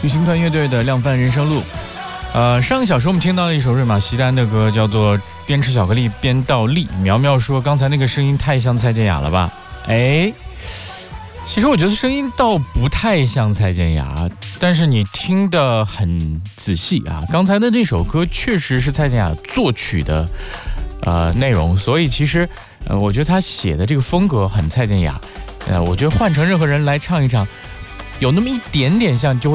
旅行团乐队的《量贩人生路》。上个小时我们听到了一首瑞玛席丹的歌，叫做《边吃巧克力边倒立》。苗苗说，刚才那个声音太像蔡健雅了吧？哎，其实我觉得声音倒不太像蔡健雅，但是你听得很仔细啊。刚才的这首歌确实是蔡健雅作曲的内容，所以其实我觉得他写的这个风格很蔡健雅。我觉得换成任何人来唱一唱，有那么一点点像，就会